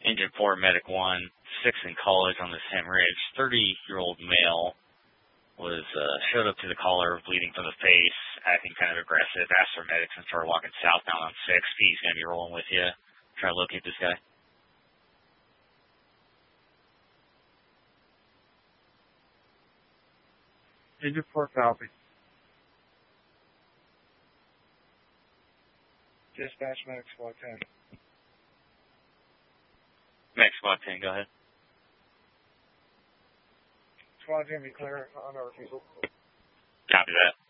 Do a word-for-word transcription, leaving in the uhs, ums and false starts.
Engine four, Medic one, six in college on this hemorrhage, thirty-year-old male, was uh, showed up to the caller, bleeding from the face, acting kind of aggressive, asked for medics and started walking southbound on six. He's going to be rolling with you. Try to locate this guy. Engine four, copy. Dispatch, medic squad ten. Medic squad ten, go ahead. Squad ten, be clear on our refusal. Copy that.